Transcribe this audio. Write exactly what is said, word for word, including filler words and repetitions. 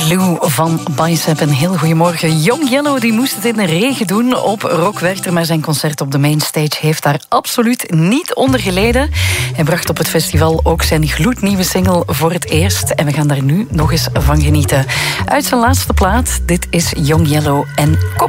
Blue van Bicep. Een heel goedemorgen. Young Yellow die moest het in de regen doen op Rock Werchter, maar zijn concert op de mainstage heeft daar absoluut niet onder geleden. Hij bracht op het festival ook zijn gloednieuwe single voor het eerst en we gaan daar nu nog eens van genieten. Uit zijn laatste plaat, dit is Young Yellow en Kom.